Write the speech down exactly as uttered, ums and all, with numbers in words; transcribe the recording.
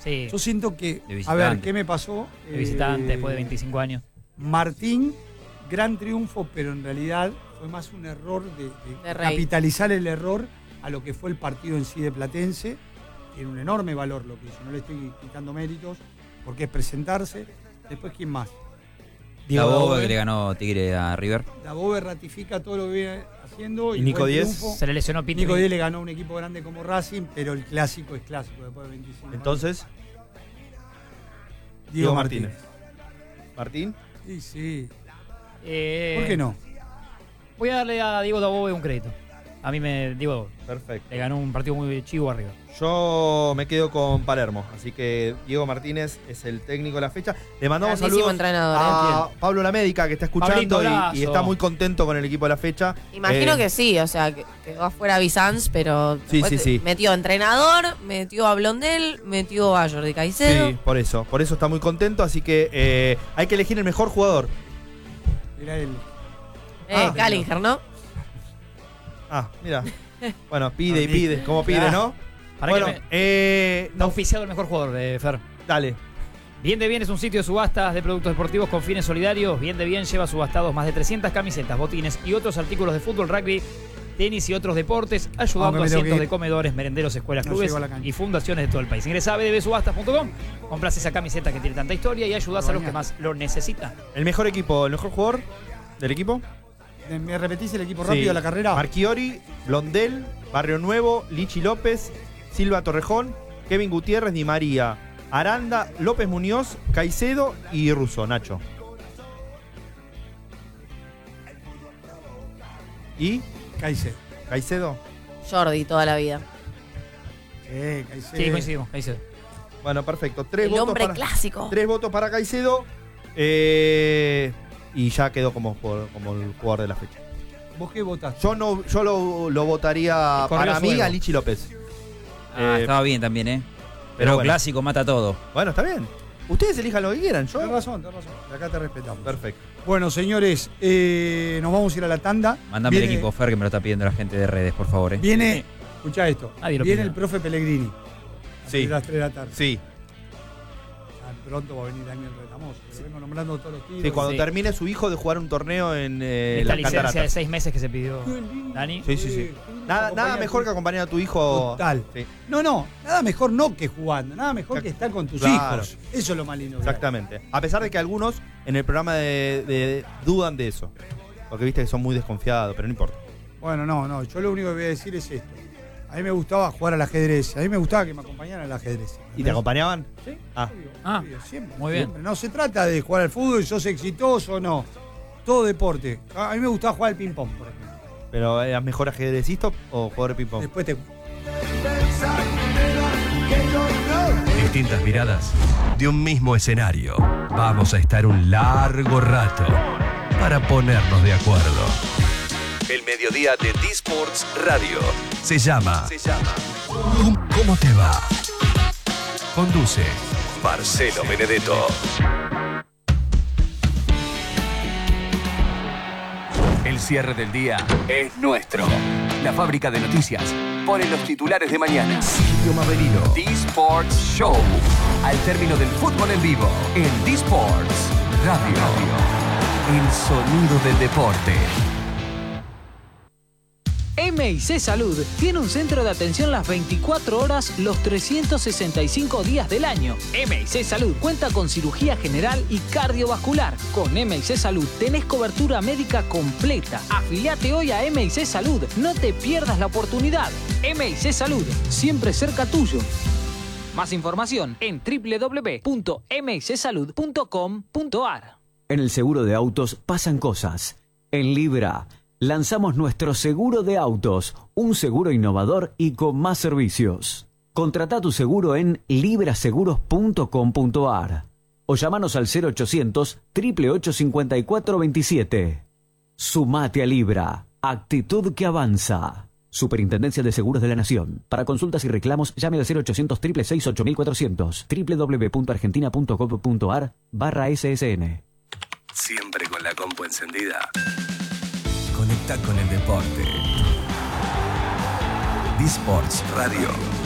Sí. Yo siento que, De a ver, ¿qué me pasó? De visitante, Eh, después de veinticinco años. Martín, gran triunfo, pero en realidad fue más un error de, de De Rey. capitalizar el error a lo que fue el partido en sí de Platense. Tiene un enorme valor lo que hizo, no le estoy quitando méritos, porque es presentarse. Después, ¿quién más? La Boba Dabove. que le ganó Tigre a River. Dabove ratifica todo lo que viene haciendo. ¿Y Nico buen Díez? triunfo. Se le lesionó Pitri. Nico Díez le ganó a un equipo grande como Racing, pero el clásico es clásico después de veinticinco años. Entonces, Diego, Diego Martínez. Martínez. ¿Martín? Sí, sí. Eh, ¿Por qué no? Voy a darle a Diego Dabove un crédito. A mí me. Diego Perfecto. le ganó un partido muy chivo arriba. Yo me quedo con Palermo, así que Diego Martínez es el técnico de la fecha. Le mandamos Grandísimo saludos entrenador, a Pablo Lamédica, que está escuchando Pablito, y, y abrazo. está muy contento con el equipo de la fecha. Imagino Eh, que sí, o sea, que quedó afuera Bizanz, pero Sí, después sí, sí. metió entrenador, metió a Blondel, metió a Jordi Caicedo. Sí, por eso, por eso está muy contento, así que eh, hay que elegir el mejor jugador. Era él. Eh, Ah, Callinger, ¿no? Ah, mira. Bueno, pide y Dormí. pide, como pide, ¿no? Para Bueno, que me- eh, Está no, oficiado el mejor jugador de Fer. dale. Bien de Bien es un sitio de subastas de productos deportivos con fines solidarios. Bien de Bien lleva subastados más de trescientas camisetas, botines y otros artículos de fútbol, rugby, tenis y otros deportes, ayudando Aunque me a tengo cientos que ir. de comedores, merenderos, escuelas, No clubes llego a la cancha. y fundaciones de todo el país. Ingresa a b d b subastas punto com, compras esa camiseta que tiene tanta historia y ayudas a los que más lo necesitan. El mejor equipo, el mejor jugador del equipo. ¿Me repetís el equipo Sí. rápido de la carrera? Marchiori, Blondel, Barrio Nuevo, Lichi López, Silva Torrejón, Kevin Gutiérrez, Di María, Aranda, López Muñoz, Caicedo y Russo, Nacho. ¿Y? Caicedo. ¿Caicedo? Jordi toda la vida. Sí, Caicedo. Sí, coincidimos. Ahí se. Bueno, perfecto. Tres El votos hombre para, clásico. tres votos para Caicedo. Eh, y ya quedó como, por- como el jugador de la fecha. ¿Vos qué votás? Yo no, yo lo, lo votaría Corrió para mí fuego. a Lichi López. Ah, Eh, estaba bien también, ¿eh? pero Pero bueno. clásico mata todo. Bueno, está bien. Ustedes elijan lo que quieran. Yo. Tenés razón, tenés razón. De acá te respetamos. Perfecto. Bueno, señores, eh, nos vamos a ir a la tanda. Mándame Viene- el equipo Fer que me lo está pidiendo la gente de redes, por favor, ¿eh? Viene, escuchá esto. Nadie lo Viene pide. el profe Pellegrini. Sí. A las tres de la tarde. Sí. Ah, pronto va a venir Daniel Retamoso. Lo vengo nombrando todos los tiros. Sí, cuando Sí. termine su hijo de jugar un torneo en eh, Esta las licencia de cataratas. seis meses que se pidió Qué lindo, Dani. Sí, sí, sí. qué lindo Nada, acompañar nada a mejor tu- que acompañar a tu hijo. Total. Sí, No, no, nada mejor no que jugando, nada mejor que estar con tus Claro. hijos. Eso es lo más lindo. que hay. exactamente. A pesar de que algunos en el programa de, de- dudan de eso. Porque viste que son muy desconfiados, pero no importa. Bueno, no, no, yo lo único que voy a decir es esto. A mí me gustaba jugar al ajedrez, a mí me gustaba que me acompañaran al ajedrez. ¿Y te acompañaban? Sí, Ah. obvio, Ah, obvio, siempre. muy bien. siempre. No se trata de jugar al fútbol, sos exitoso o no. Todo deporte. A a mí me gustaba jugar al ping-pong, por ejemplo. ¿Pero eras mejor ajedrecista o jugador de ping-pong? Después te. Distintas miradas de un mismo escenario. Vamos a estar un largo rato para ponernos de acuerdo. El mediodía de D-Sports Radio se llama, se llama ¿Cómo, cómo te va? Conduce Marcelo Benedetto. El cierre del día es nuestro. La fábrica de noticias pone los titulares de mañana. Silvio Mavelino. D-Sports Show. Al término del fútbol en vivo. En D-Sports Radio. El sonido del deporte. M I C Salud tiene un centro de atención las veinticuatro horas, los trescientos sesenta y cinco días del año. M I C Salud cuenta con cirugía general y cardiovascular. Con M I C Salud tenés cobertura médica completa. Afiliate hoy a M I C Salud. No te pierdas la oportunidad. M I C Salud, siempre cerca tuyo. Más información en doble u doble u doble u punto m i c salud punto com punto a r. En el seguro de autos pasan cosas. En Libra lanzamos nuestro seguro de autos, un seguro innovador y con más servicios. Contrata tu seguro en libra seguros punto com punto a r o llamanos al cero ochocientos, ocho ocho ocho, cinco cuatro dos siete. Sumate a Libra, actitud que avanza. Superintendencia de Seguros de la Nación. Para consultas y reclamos, llame al cero ochocientos, seis seis seis, ocho cuatro cero cero, doble u doble u doble u punto argentina punto gov punto a r barra S S N. Siempre con la compu encendida. Conecta con el deporte. D-Sports Radio.